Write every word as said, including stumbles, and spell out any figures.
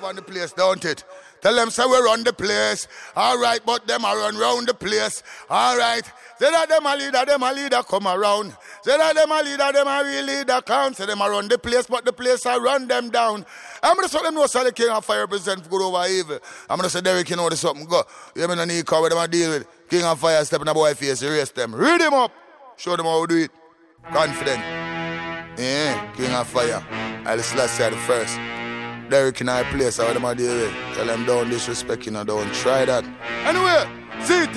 on the place, don't it? Tell them, say we run the place. All right, but them are run round the place. All right. Say that them a leader, them a leader come around. Say that them a leader, them a real leader count. Say them a run the place, but the place I run them down. I'm going to say them know say the king of fire represent good over evil. I'm going to say Derek, you know this something go. You don't need car with them a deal with. King of fire step in a boy face, erase them. Read them up. Show them how to do it. Confident. Yeah, king of fire. I'll slash the first. Derek in our place, how them a deal with. Tell them don't disrespect, you know, don't try that. Anyway, see it.